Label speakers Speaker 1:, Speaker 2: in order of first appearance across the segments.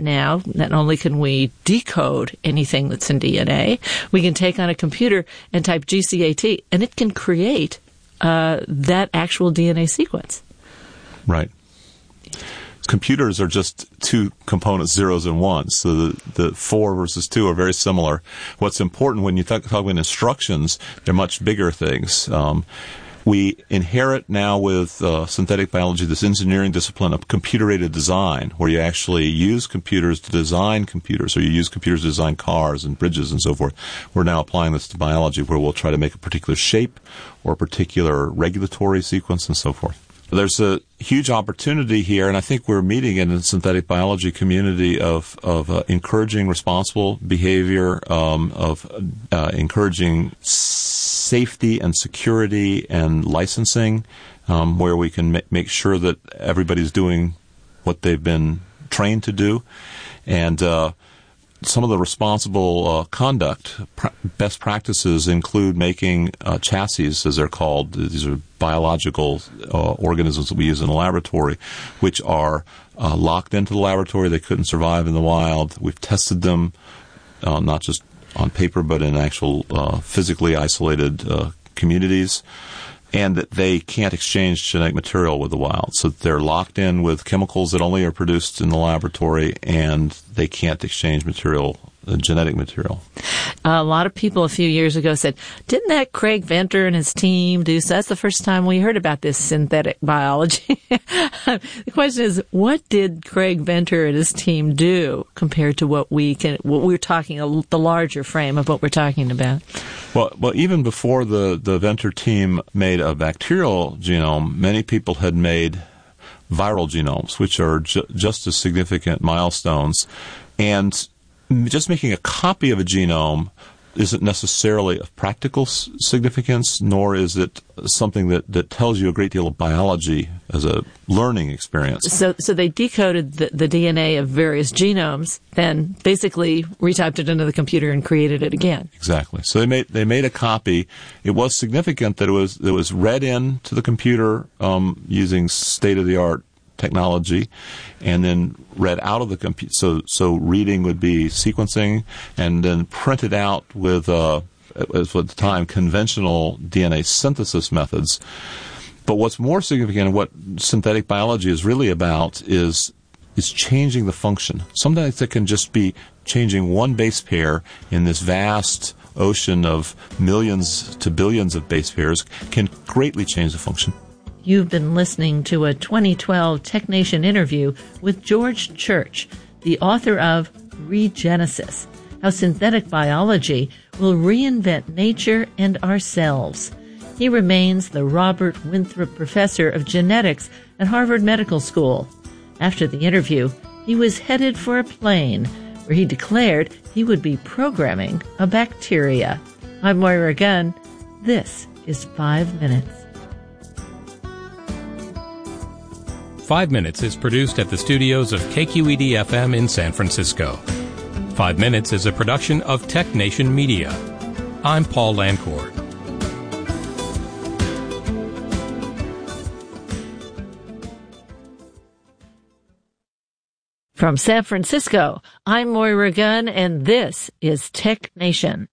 Speaker 1: now, not only can we decode anything that's in DNA, we can take on a computer and type GCAT, and it can create that actual DNA sequence.
Speaker 2: Right. Computers are just two components, zeros and ones. So the 4 versus 2 are very similar. What's important when you talk about instructions, they're much bigger things. We inherit now with synthetic biology this engineering discipline of computer-aided design, where you actually use computers to design computers, or you use computers to design cars and bridges and so forth. We're now applying this to biology, where we'll try to make a particular shape or a particular regulatory sequence and so forth. There's a huge opportunity here, and I think we're meeting in the synthetic biology community of encouraging responsible behavior, of encouraging safety and security and licensing, where we can make sure that everybody's doing what they've been trained to do. And some of the responsible conduct best practices include making chassis, as they're called. These are biological organisms that we use in the laboratory, which are locked into the laboratory. They couldn't survive in the wild. We've tested them not just on paper, but in actual physically isolated communities, and that they can't exchange genetic material with the wild. So they're locked in with chemicals that only are produced in the laboratory, and they can't exchange material, genetic material.
Speaker 1: A lot of people a few years ago said, didn't that Craig Venter and his team do so? That's the first time we heard about this synthetic biology. The question is, what did Craig Venter and his team do compared to what we're talking, the larger frame of what we're talking about?
Speaker 2: Well, even before the Venter team made a bacterial genome, many people had made viral genomes, which are just as significant milestones. And just making a copy of a genome isn't necessarily of practical significance, nor is it something that tells you a great deal of biology as a learning experience.
Speaker 1: So they decoded the DNA of various genomes, then basically retyped it into the computer and created it again.
Speaker 2: Exactly. So they made a copy. It was significant that it was read into the computer using state-of-the-art technology, and then read out of the computer. So reading would be sequencing, and then printed out with, as at the time, conventional DNA synthesis methods. But what's more significant, and what synthetic biology is really about, is changing the function. Sometimes it can just be changing one base pair in this vast ocean of millions to billions of base pairs, can greatly change the function.
Speaker 1: You've been listening to a 2012 TechNation interview with George Church, the author of Regenesis, How Synthetic Biology Will Reinvent Nature and Ourselves. He remains the Robert Winthrop Professor of Genetics at Harvard Medical School. After the interview, he was headed for a plane where he declared he would be programming a bacteria. I'm Moira Gunn. This is 5 Minutes.
Speaker 3: 5 Minutes is produced at the studios of KQED-FM in San Francisco. 5 Minutes is a production of TechNation Media. I'm Paul Lancourt.
Speaker 1: From San Francisco, I'm Moira Gunn, and this is TechNation.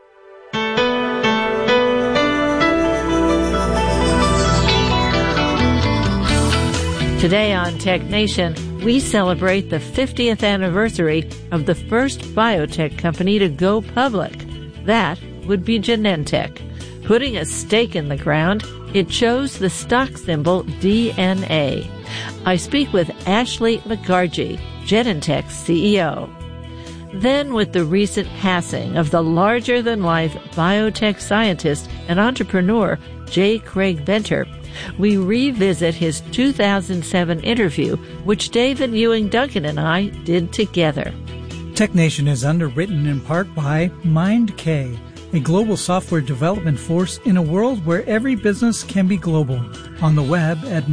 Speaker 1: Today on TechNation, we celebrate the 50th anniversary of the first biotech company to go public. That would be Genentech. Putting a stake in the ground, it chose the stock symbol DNA. I speak with Ashley McGargy, Genentech's CEO. Then, with the recent passing of the larger-than-life biotech scientist and entrepreneur J. Craig Venter, we revisit his 2007 interview, which David Ewing Duncan and I did together.
Speaker 4: TechNation is underwritten in part by MindK, a global software development force in a world where every business can be global. On the web at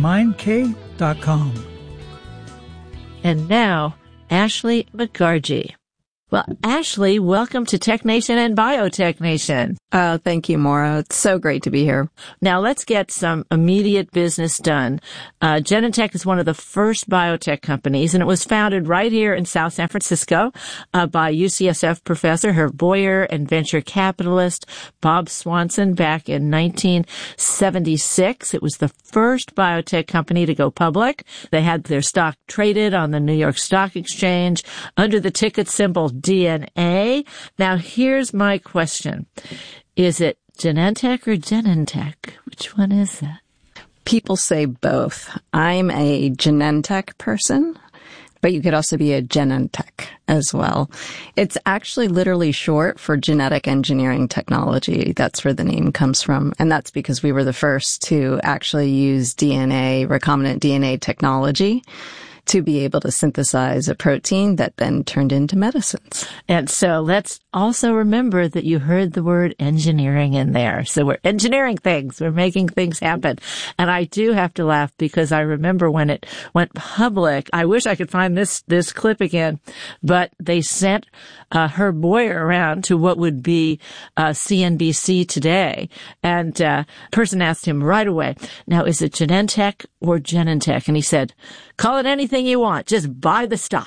Speaker 4: mindk.com.
Speaker 1: And now, Ashley McGargy. Well, Ashley, welcome to Tech Nation and Biotech Nation.
Speaker 5: Thank you, Maura. It's so great to be here.
Speaker 1: Now, let's get some immediate business done. Genentech is one of the first biotech companies, and it was founded right here in South San Francisco by UCSF professor Herb Boyer and venture capitalist Bob Swanson back in 1976. It was the first biotech company to go public. They had their stock traded on the New York Stock Exchange under the ticket symbol DNA. Now, here's my question. Is it Genentech or Genentech? Which one is that?
Speaker 5: People say both. I'm a Genentech person, but you could also be a Genentech as well. It's actually literally short for genetic engineering technology. That's where the name comes from. And that's because we were the first to actually use DNA, recombinant DNA technology, to be able to synthesize a protein that then turned into medicines.
Speaker 1: And so let's also remember that you heard the word engineering in there. So we're engineering things. We're making things happen. And I do have to laugh because I remember when it went public, I wish I could find this clip again, but they sent Herb Boyer around to what would be CNBC Today. And person asked him right away, now, is it Genentech or Genentech? And he said, call it anything you want. Just buy the stock.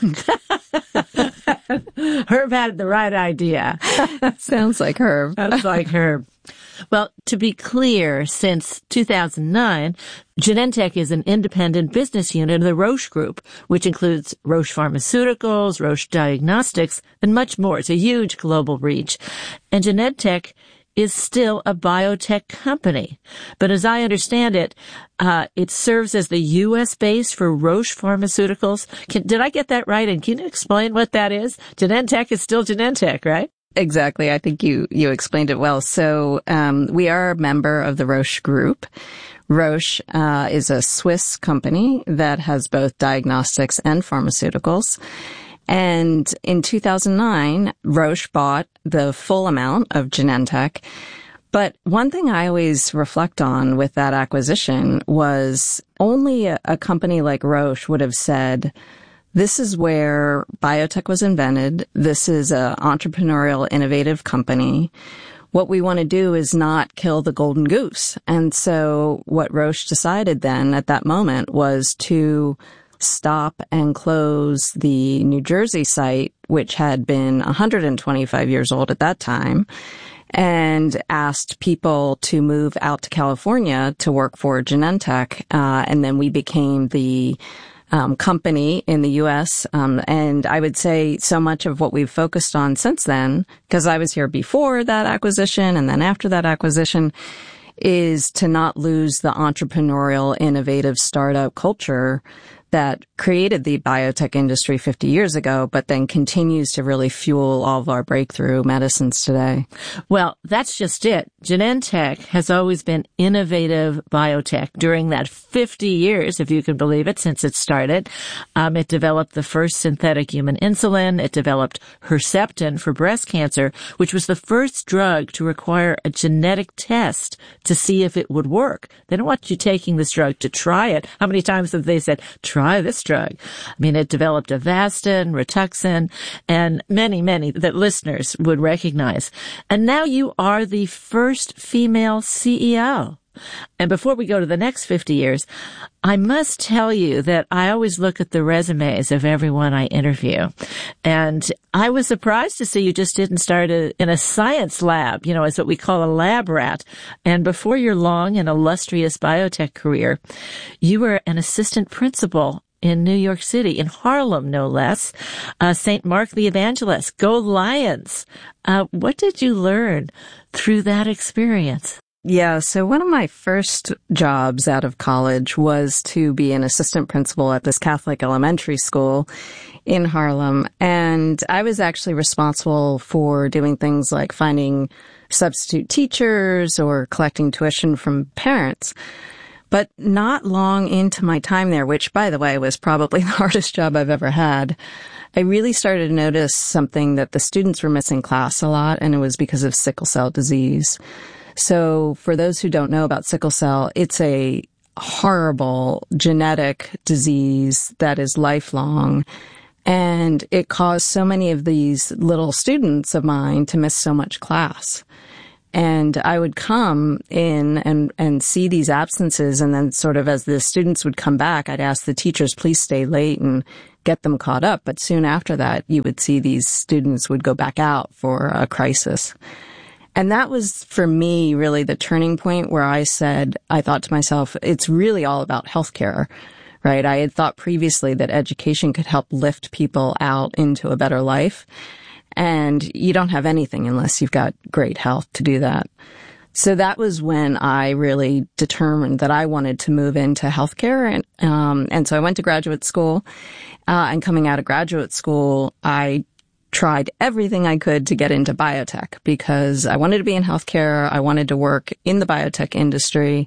Speaker 1: Herb had the right idea.
Speaker 5: Sounds like Herb.
Speaker 1: Sounds like Herb. Well, to be clear, since 2009, Genentech is an independent business unit of the Roche Group, which includes Roche Pharmaceuticals, Roche Diagnostics, and much more. It's a huge global reach. And Genentech is still a biotech company. But as I understand it, it serves as the U.S. base for Roche Pharmaceuticals. Did I get that right? And can you explain what that is? Genentech is still Genentech, right?
Speaker 5: Exactly. I think you explained it well. So we are a member of the Roche Group. Roche is a Swiss company that has both diagnostics and pharmaceuticals. And in 2009, Roche bought the full amount of Genentech. But one thing I always reflect on with that acquisition was only a company like Roche would have said, this is where biotech was invented. This is an entrepreneurial, innovative company. What we want to do is not kill the golden goose. And so what Roche decided then at that moment was to stop and close the New Jersey site, which had been 125 years old at that time, and asked people to move out to California to work for Genentech. And then we became the company in the U.S. And I would say so much of what we've focused on since then, because I was here before that acquisition and then after that acquisition, is to not lose the entrepreneurial, innovative startup culture that created the biotech industry 50 years ago, but then continues to really fuel all of our breakthrough medicines today.
Speaker 1: Well, that's just it. Genentech has always been innovative biotech during that 50 years, if you can believe it, since it started. It developed the first synthetic human insulin. It developed Herceptin for breast cancer, which was the first drug to require a genetic test to see if it would work. They don't want you taking this drug to try it. How many times have they said, try this drug? I mean, it developed Avastin, Rituxan, and many that listeners would recognize. And now you are the first female CEO. And before we go to the next 50 years, I must tell you that I always look at the resumes of everyone I interview. And I was surprised to see you just didn't start in a science lab, as what we call a lab rat. And before your long and illustrious biotech career, you were an assistant principal in New York City, in Harlem, no less. St. Mark the Evangelist. Go Lions. What did you learn through that experience?
Speaker 5: Yeah, so one of my first jobs out of college was to be an assistant principal at this Catholic elementary school in Harlem. And I was actually responsible for doing things like finding substitute teachers or collecting tuition from parents. But not long into my time there, which, by the way, was probably the hardest job I've ever had, I really started to notice something that the students were missing class a lot, and it was because of sickle cell disease. So for those who don't know about sickle cell, it's a horrible genetic disease that is lifelong. And it caused so many of these little students of mine to miss so much class. And I would come in and see these absences, and then sort of as the students would come back, I'd ask the teachers, please stay late and get them caught up. But soon after that, you would see these students would go back out for a crisis. And that was, for me, really the turning point where I thought to myself, it's really all about healthcare, right? I had thought previously that education could help lift people out into a better life. And you don't have anything unless you've got great health to do that. So that was when I really determined that I wanted to move into healthcare. And so I went to graduate school. And coming out of graduate school, I tried everything I could to get into biotech because I wanted to be in healthcare. I wanted to work in the biotech industry.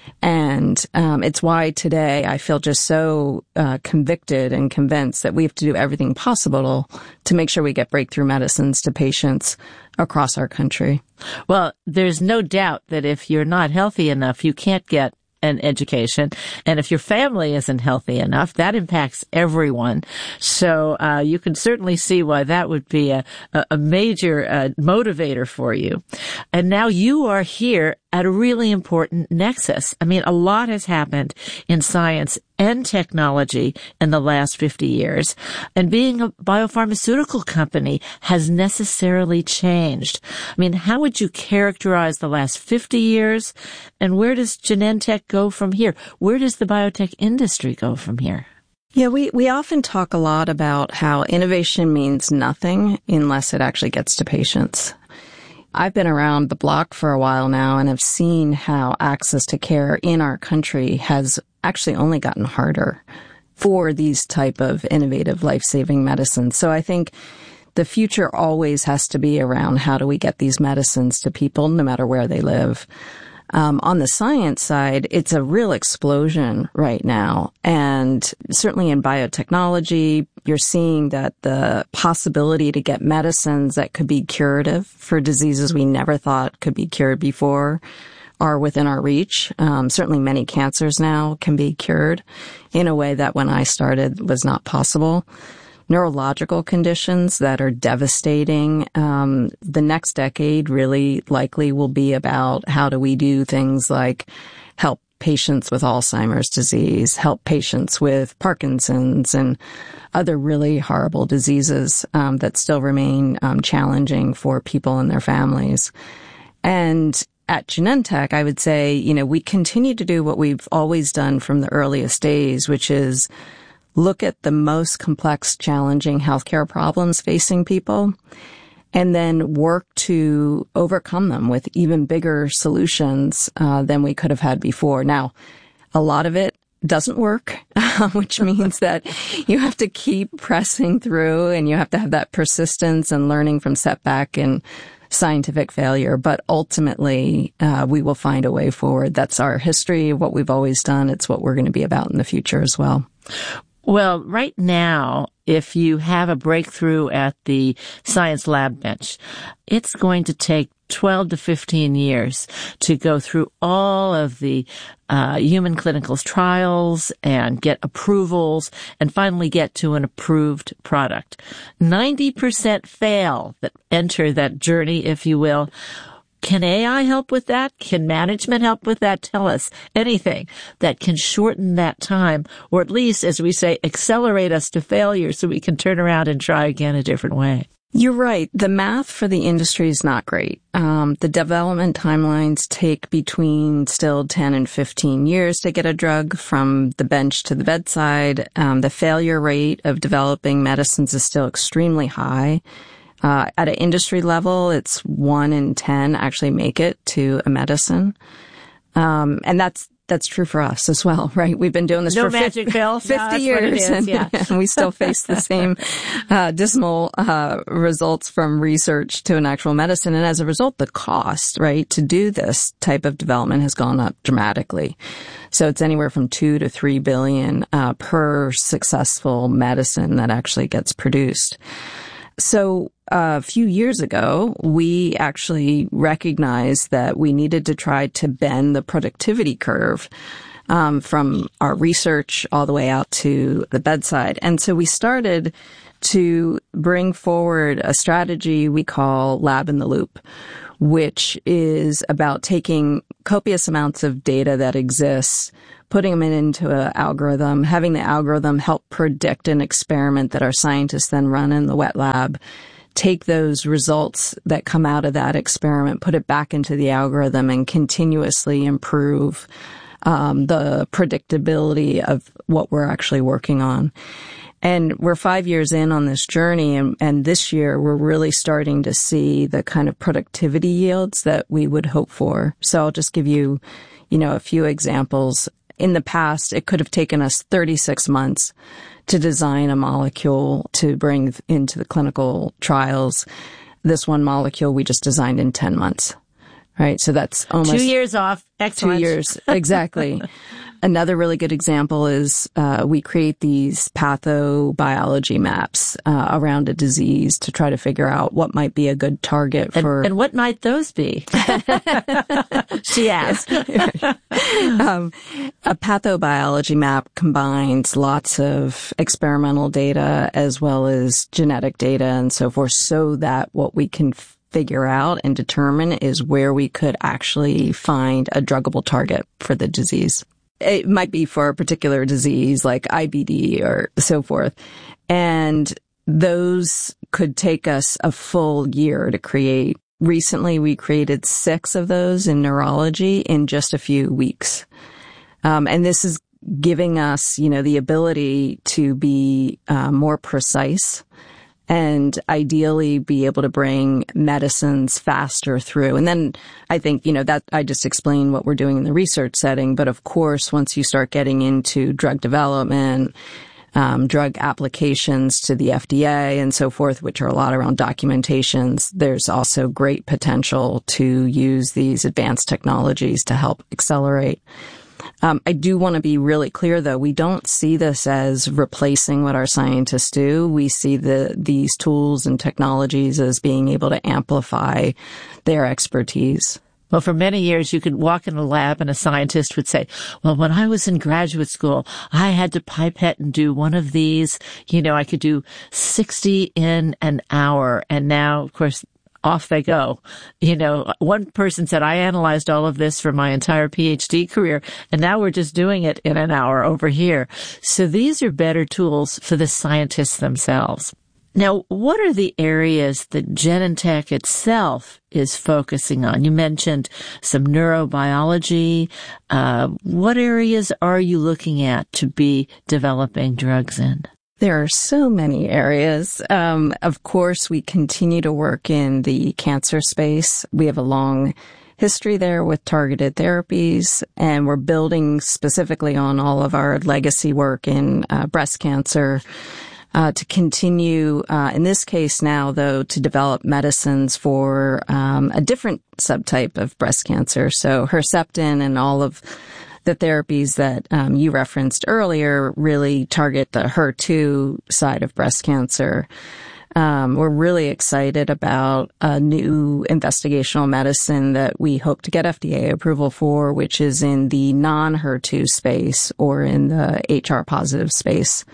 Speaker 5: And it's why today I feel just so convicted and convinced that we have to do everything possible to make sure we get breakthrough medicines to patients across our country.
Speaker 1: Well, there's no doubt that if you're not healthy enough, you can't get an education. And if your family isn't healthy enough, that impacts everyone. So you can certainly see why that would be a major motivator for you. And now you are here at a really important nexus. I mean, a lot has happened in science and technology in the last 50 years. And being a biopharmaceutical company has necessarily changed. I mean, how would you characterize the last 50 years? And where does Genentech go from here? Where does the biotech industry go from here?
Speaker 5: Yeah, we often talk a lot about how innovation means nothing unless it actually gets to patients. I've been around the block for a while now and have seen how access to care in our country has actually only gotten harder for these type of innovative life-saving medicines. So I think the future always has to be around how do we get these medicines to people no matter where they live. On the science side, it's a real explosion right now. And certainly in biotechnology, you're seeing that the possibility to get medicines that could be curative for diseases we never thought could be cured before are within our reach. Certainly many cancers now can be cured in a way that when I started was not possible. Neurological conditions that are devastating. The next decade really likely will be about how do we do things like help patients with Alzheimer's disease, help patients with Parkinson's and other really horrible diseases that still remain challenging for people and their families. And at Genentech, I would say, we continue to do what we've always done from the earliest days, which is look at the most complex, challenging healthcare problems facing people, and then work to overcome them with even bigger solutions than we could have had before. Now, a lot of it doesn't work, which means that you have to keep pressing through and you have to have that persistence and learning from setback and scientific failure. But ultimately, we will find a way forward. That's our history, what we've always done. It's what we're going to be about in the future as well.
Speaker 1: Well, right now, if you have a breakthrough at the science lab bench, it's going to take 12 to 15 years to go through all of the human clinical trials and get approvals and finally get to an approved product. 90% fail that enter that journey, if you will. Can AI help with that? Can management help with that? Tell us anything that can shorten that time, or at least, as we say, accelerate us to failure so we can turn around and try again a different way.
Speaker 5: You're right. The math for the industry is not great. The development timelines take between still 10 and 15 years to get a drug from the bench to the bedside. The failure rate of developing medicines is still extremely high. At an industry level, it's 1 in 10 actually make it to a medicine. And that's true for us as well, right? We've been doing this for 50 years, and we still face the same dismal results from research to an actual medicine. And as a result, the cost, right, to do this type of development has gone up dramatically. So it's anywhere from $2 to $3 billion per successful medicine that actually gets produced. So a few years ago, we actually recognized that we needed to try to bend the productivity curve from our research all the way out to the bedside. And so we started to bring forward a strategy we call Lab in the Loop, which is about taking copious amounts of data that exists, putting them into an algorithm, having the algorithm help predict an experiment that our scientists then run in the wet lab, take those results that come out of that experiment, put it back into the algorithm, and continuously improve the predictability of what we're actually working on. And we're 5 years in on this journey, and this year we're really starting to see the kind of productivity yields that we would hope for. So I'll just give you, a few examples. In the past, it could have taken us 36 months to design a molecule to bring into the clinical trials. This one molecule we just designed in 10 months, right? So that's almost
Speaker 1: 2 years off. Excellent.
Speaker 5: 2 years, exactly. Another really good example is we create these pathobiology maps around a disease to try to figure out what might be a good target for.
Speaker 1: And what might those be? She asked.
Speaker 5: A pathobiology map combines lots of experimental data as well as genetic data and so forth, so that what we can figure out and determine is where we could actually find a druggable target for the disease. It might be for a particular disease like IBD or so forth. And those could take us a full year to create. Recently, we created 6 of those in neurology in just a few weeks. And this is giving us, the ability to be more precise and ideally be able to bring medicines faster through. And then I think, that I just explained what we're doing in the research setting. But of course, once you start getting into drug development, drug applications to the FDA and so forth, which are a lot around documentations, there's also great potential to use these advanced technologies to help accelerate. I do want to be really clear, though. We don't see this as replacing what our scientists do. We see these tools and technologies as being able to amplify their expertise.
Speaker 1: Well, for many years, you could walk in a lab and a scientist would say, well, when I was in graduate school, I had to pipette and do one of these. I could do 60 in an hour. And now, of course, off they go. One person said, I analyzed all of this for my entire PhD career, and now we're just doing it in an hour over here. So these are better tools for the scientists themselves. Now, what are the areas that Genentech itself is focusing on? You mentioned some neurobiology. What areas are you looking at to be developing drugs in?
Speaker 5: There are so many areas. Of course, we continue to work in the cancer space. We have a long history there with targeted therapies, and we're building specifically on all of our legacy work in breast cancer to continue, in this case now, though, to develop medicines for a different subtype of breast cancer. So Herceptin and all of the therapies that you referenced earlier really target the HER2 side of breast cancer. We're really excited about a new investigational medicine that we hope to get FDA approval for, which is in the non-HER2 space or in the HR positive space.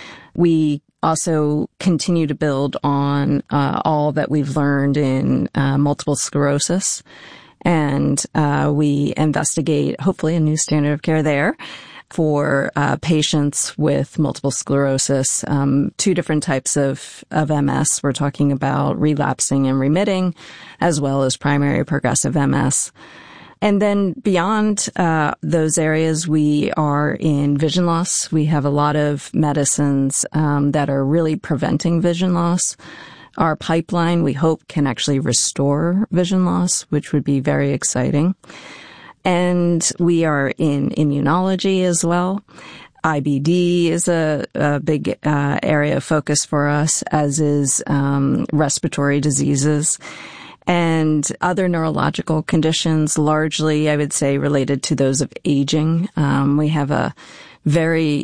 Speaker 5: We also continue to build on all that we've learned in multiple sclerosis. And we investigate, hopefully, a new standard of care there for patients with multiple sclerosis, 2 different types of MS. We're talking about relapsing and remitting, as well as primary progressive MS. And then beyond those areas, we are in vision loss. We have a lot of medicines that are really preventing vision loss. Our pipeline, we hope, can actually restore vision loss, which would be very exciting. And we are in immunology as well. IBD is a big area of focus for us, as is respiratory diseases and other neurological conditions, largely, I would say, related to those of aging. We have a very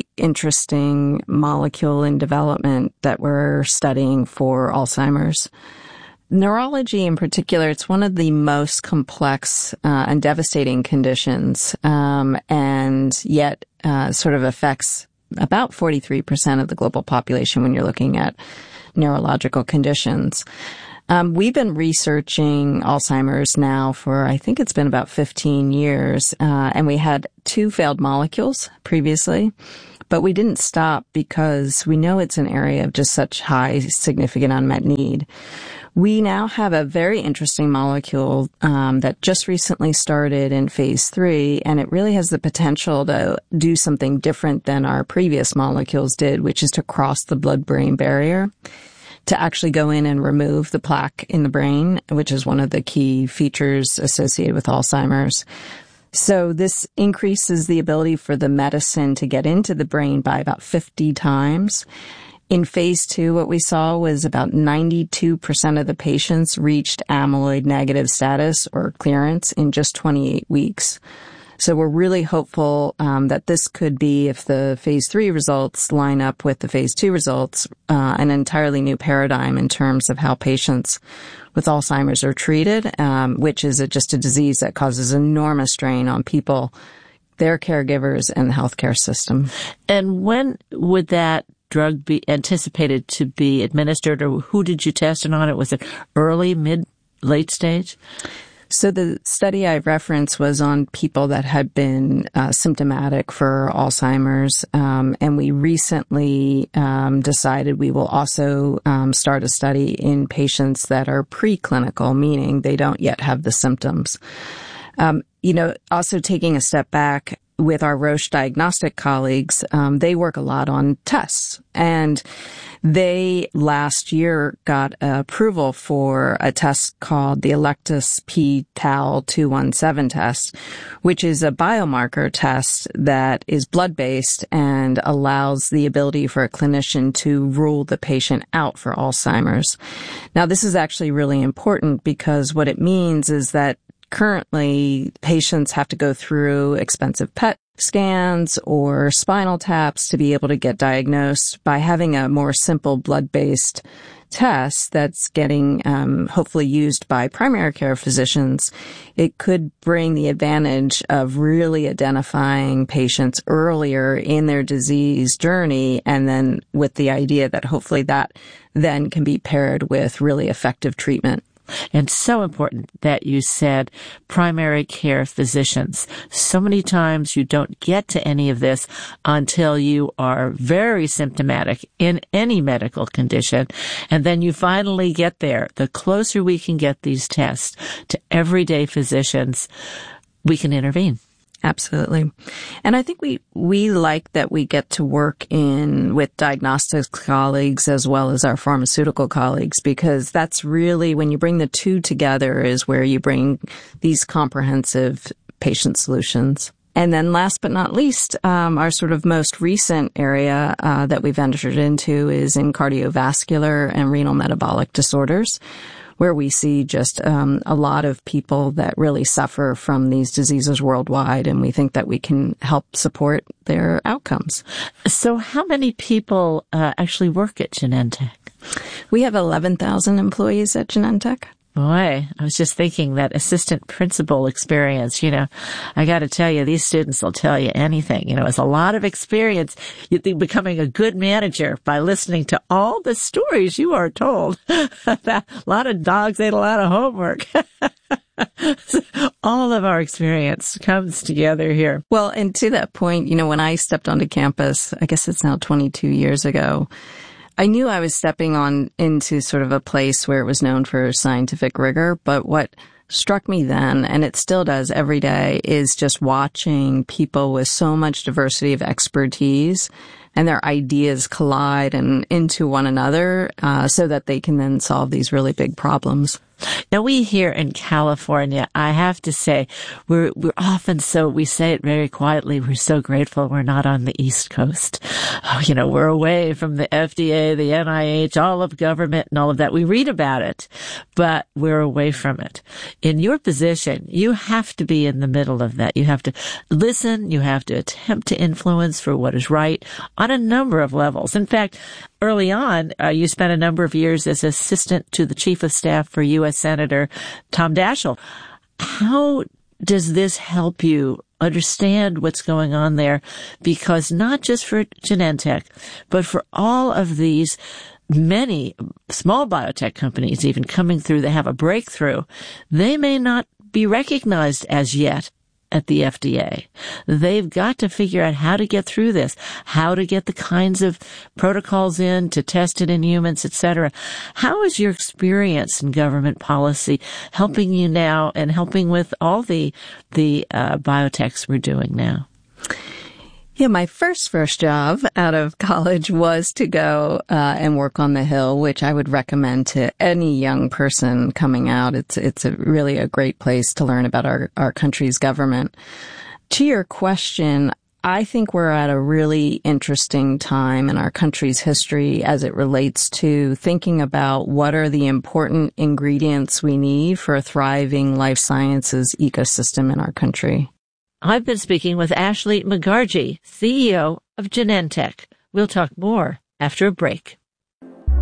Speaker 5: interesting molecule in development that we're studying for Alzheimer's. Neurology in particular, it's one of the most complex and devastating conditions, and yet sort of affects about 43% of the global population when you're looking at neurological conditions. We've been researching Alzheimer's now for, I think it's been about 15 years, and we had 2 failed molecules previously, but we didn't stop because we know it's an area of just such high, significant unmet need. We now have a very interesting molecule that just recently started in phase 3, and it really has the potential to do something different than our previous molecules did, which is to cross the blood-brain barrier, to actually go in and remove the plaque in the brain, which is one of the key features associated with Alzheimer's. So this increases the ability for the medicine to get into the brain by about 50 times. In phase 2, what we saw was about 92% of the patients reached amyloid negative status or clearance in just 28 weeks. So we're really hopeful that this could be, if the phase 3 results line up with the phase 2 results, an entirely new paradigm in terms of how patients with Alzheimer's are treated, which is just a disease that causes enormous strain on people, their caregivers, and the healthcare system.
Speaker 1: And when would that drug be anticipated to be administered, or who did you test it on? Was it early, mid, late stage?
Speaker 5: So the study I referenced was on people that had been symptomatic for Alzheimer's, and we recently decided we will also start a study in patients that are preclinical, meaning they don't yet have the symptoms. Also taking a step back, with our Roche diagnostic colleagues, they work a lot on tests. And they last year got approval for a test called the Electus p-tau217 test, which is a biomarker test that is blood-based and allows the ability for a clinician to rule the patient out for Alzheimer's. Now, this is actually really important because what it means is that currently, patients have to go through expensive PET scans or spinal taps to be able to get diagnosed. By having a more simple blood-based test that's getting hopefully used by primary care physicians, it could bring the advantage of really identifying patients earlier in their disease journey, and then with the idea that hopefully that then can be paired with really effective treatment.
Speaker 1: And so important that you said primary care physicians. So many times you don't get to any of this until you are very symptomatic in any medical condition. And then you finally get there. The closer we can get these tests to everyday physicians, we can intervene.
Speaker 5: Absolutely. And I think we like that we get to work with diagnostics colleagues as well as our pharmaceutical colleagues, because that's really, when you bring the two together, is where you bring these comprehensive patient solutions. And then last but not least, our sort of most recent area that we've entered into is in cardiovascular and renal metabolic disorders, where we see just a lot of people that really suffer from these diseases worldwide, and we think that we can help support their outcomes.
Speaker 1: So how many people actually work at Genentech?
Speaker 5: We have 11,000 employees at Genentech.
Speaker 1: Boy, I was just thinking that assistant principal experience, I got to tell you, these students will tell you anything. It's a lot of experience. You think becoming a good manager by listening to all the stories you are told. A lot of dogs ate a lot of homework. All of our experience comes together here.
Speaker 5: Well, and to that point, when I stepped onto campus, I guess it's now 22 years ago, I knew I was stepping on into sort of a place where it was known for scientific rigor, but what struck me then, and it still does every day, is just watching people with so much diversity of expertise and their ideas collide and into one another so that they can then solve these really big problems.
Speaker 1: Now, we here in California, I have to say, we're often we say it very quietly, we're so grateful we're not on the East Coast. Oh, we're away from the FDA, the NIH, all of government and all of that. We read about it, but we're away from it. In your position, you have to be in the middle of that. You have to listen, you have to attempt to influence for what is right on a number of levels. In fact, early on, you spent a number of years as assistant to the chief of staff for U.S. Senator Tom Daschle. How does this help you understand what's going on there? Because not just for Genentech, but for all of these many small biotech companies even coming through, they have a breakthrough. They may not be recognized as yet at the FDA. They've got to figure out how to get through this, how to get the kinds of protocols in to test it in humans, etc. How is your experience in government policy helping you now and helping with all the biotechs we're doing now?
Speaker 5: Yeah, my first job out of college was to go and work on the Hill, which I would recommend to any young person coming out. It's really a great place to learn about our country's government. To your question, I think we're at a really interesting time in our country's history as it relates to thinking about what are the important ingredients we need for a thriving life sciences ecosystem in our country.
Speaker 1: I've been speaking with Ashley McGargy, CEO of Genentech. We'll talk more after a break.